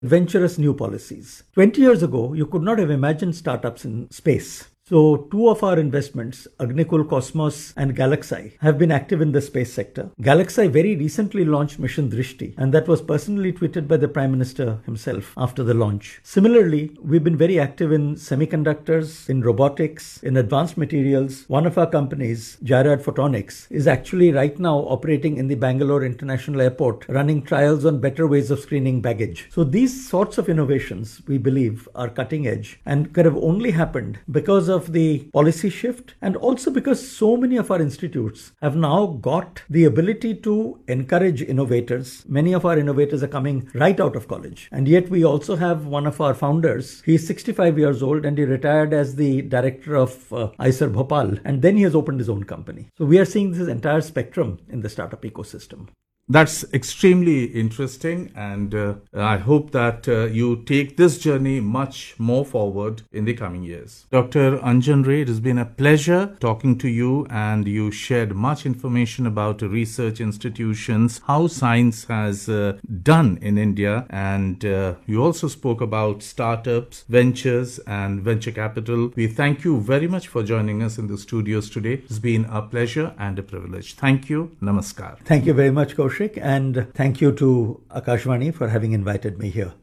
adventurous new policies. 20 years ago, you could not have imagined startups in space. So, two of our investments, Agnikul Cosmos and Galaxy, have been active in the space sector. Galaxy very recently launched Mission Drishti, and that was personally tweeted by the Prime Minister himself after the launch. Similarly, we've been very active in semiconductors, in robotics, in advanced materials. One of our companies, Jairad Photonics, is actually right now operating in the Bangalore International Airport, running trials on better ways of screening baggage. So these sorts of innovations, we believe, are cutting edge and could have only happened because of the policy shift, and also because so many of our institutes have now got the ability to encourage innovators. Many of our innovators are coming right out of college, and yet we also have one of our founders. He's 65 years old and he retired as the director of ISER Bhopal, and then he has opened his own company. So we are seeing this entire spectrum in the startup ecosystem. That's extremely interesting, and I hope that you take this journey much more forward in the coming years. Dr. Anjan Ray, it has been a pleasure talking to you, and you shared much information about research institutions, how science has done in India, and you also spoke about startups, ventures, and venture capital. We thank you very much for joining us in the studios today. It's been a pleasure and a privilege. Thank you. Namaskar. Thank you very much, Kaushik. And thank you to Akashvani for having invited me here.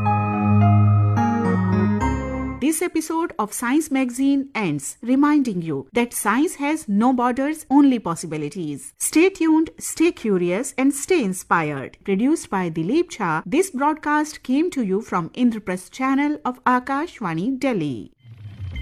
This episode of Science Magazine ends, reminding you that science has no borders, only possibilities. Stay tuned, stay curious, and stay inspired. Produced by Dilip Jha, this broadcast came to you from Indraprasth channel of Akashvani, Delhi.